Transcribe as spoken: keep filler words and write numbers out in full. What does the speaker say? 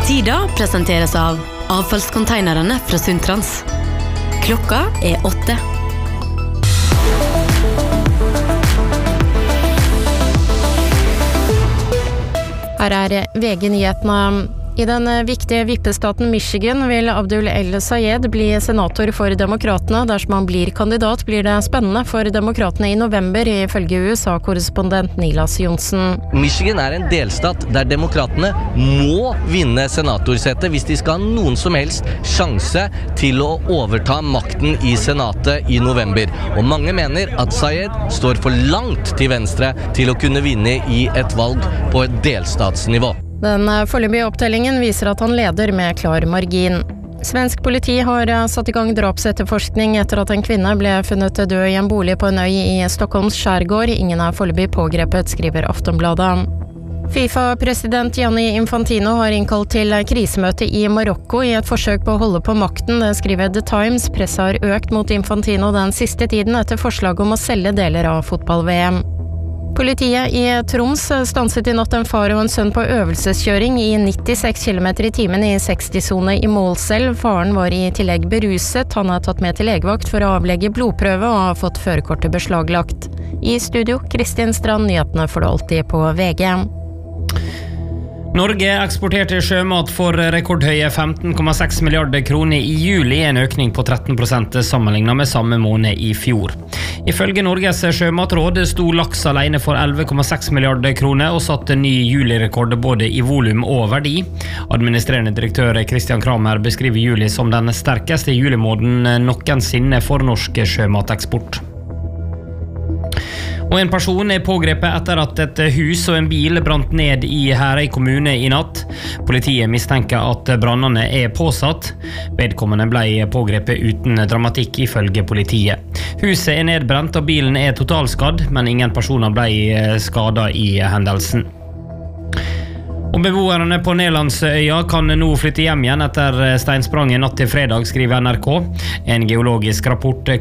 Tida presenteres av avfallskonteinerne fra Sundtrans. Klokka er åtte. Her er V G-nyhetene. I den viktige vippestaten Michigan vil Abdul El-Sayed bli senator for demokratene. Dersom han blir kandidat, blir det spennende for demokratene i november, ifølge U S A-korrespondent Nilas Johnsen. Michigan er en delstat der demokratene må vinne senatorsetet hvis de skal ha noen som helst sjanse til å overta makten i senatet i november. Og mange mener at Sayed står for langt til venstre til å kunne vinne i et valg på et delstatsnivå. Den foreløpige opptellingen viser at han leder med klar margin. Svensk politi har satt i gang drapsetterforskning etter at en kvinne ble funnet død i en bolig på en øy i Stockholms skjærgård. Ingen er foreløpig pågrepet, skriver Aftonbladet. FIFA-president Gianni Infantino har innkalt til krisemøte i Marokko i et forsøk på å holde på makten. Det skriver The Times. Presset har økt mot Infantino den siste tiden etter forslag om å selge deler av fotball-V M. Politiet i Troms stanset i natt en far og en sønn på øvelseskjøring i nittiseks kilometer i timen i seksti-sone i Målselv. Faren var i tillegg beruset. Han er tatt med til legevakt for å avlegge blodprøve og har fått førerkortet beslaglagt. I studio, Kristin Strand, nyhetene får du alltid på V G. Norge eksporterte sjømat for rekordhøye femten komma seks milliarder kroner i juli, en økning på tretten prosent sammenlignet med samme måned i fjor. Ifølge Norges sjømatråd sto laks alene for elleve komma seks milliarder kroner og satte ny julirekord både i volum og verdi. Administrerende direktør Christian Kramer beskriver juli som den sterkeste julimåneden noensinne for norsk sjømateksport. Og en person er pågrepet etter at et hus og en bil brant ned i Herøy kommune i natt. Politiet mistenker at brannene er påsatt. Vedkommende ble pågrepet uten dramatikk ifølge politiet. Huset er nedbrent og bilen er totalskadd, men ingen personer ble skadet i hendelsen. Og beboerne på Nederlandsøya kan nå flytte hjem igjen etter steinspranget natt til fredag, skriver N R K. En geologisk rapport